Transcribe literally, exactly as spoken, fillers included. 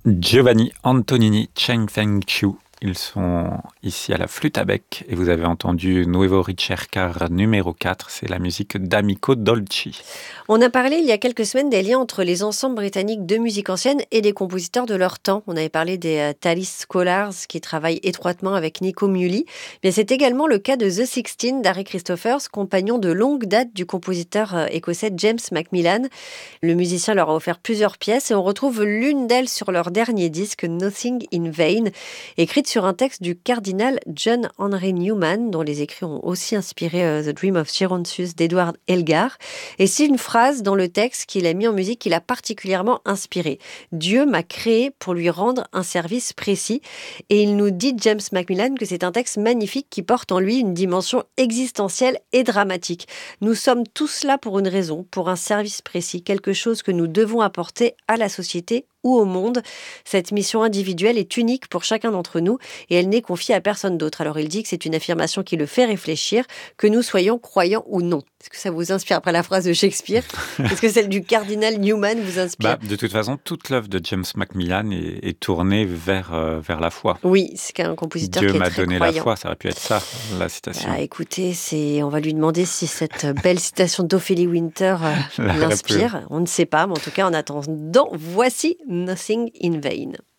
Giovanni Antonini, Cheng Feng Chiu. Ils sont ici à la flûte à bec et vous avez entendu Nuevo Ricercar numéro quatre, c'est la musique d'Amico Dolci. On a parlé il y a quelques semaines des liens entre les ensembles britanniques de musique ancienne et des compositeurs de leur temps. On avait parlé des euh, Thalys Scholars qui travaillent étroitement avec Nico Muhly. Mais c'est également le cas de The Sixteen d'Harry Christophers, compagnon de longue date du compositeur euh, écossais James Macmillan. Le musicien leur a offert plusieurs pièces et on retrouve l'une d'elles sur leur dernier disque, Nothing in Vain, écrite sur un texte du cardinal John Henry Newman, dont les écrits ont aussi inspiré euh, The Dream of Gerontius d'Edward Elgar. Et c'est une phrase dans le texte qu'il a mis en musique qui l'a particulièrement inspiré. Dieu m'a créé pour lui rendre un service précis. Et il nous dit, James Macmillan, que c'est un texte magnifique qui porte en lui une dimension existentielle et dramatique. Nous sommes tous là pour une raison, pour un service précis, quelque chose que nous devons apporter à la société ou au monde. Cette mission individuelle est unique pour chacun d'entre nous et elle n'est confiée à personne d'autre. Alors il dit que c'est une affirmation qui le fait réfléchir, que nous soyons croyants ou non. Est-ce que ça vous inspire après la phrase de Shakespeare? Est-ce que celle du cardinal Newman vous inspire? Bah, de toute façon, toute l'œuvre de James Macmillan est, est tournée vers, euh, vers la foi. Oui, c'est un compositeur Dieu qui est m'a très donné croyant. la foi, ça aurait pu être ça, la citation. Ah, écoutez, c'est... on va lui demander si cette belle citation d'Ophélie Winter euh, La l'inspire. On ne sait pas, mais en tout cas, en attendant, voici Nothing in Vain.